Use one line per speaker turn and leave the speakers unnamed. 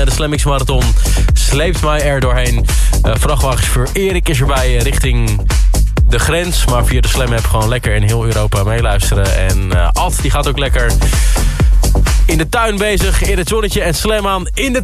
de Slam Mix Marathon sleept mij er doorheen. Vrachtwagenchauffeur Erik is erbij richting de grens. Maar via de Slam app gewoon lekker in heel Europa meeluisteren. En Ad die gaat ook lekker in de tuin bezig, in het zonnetje en Slam aan in de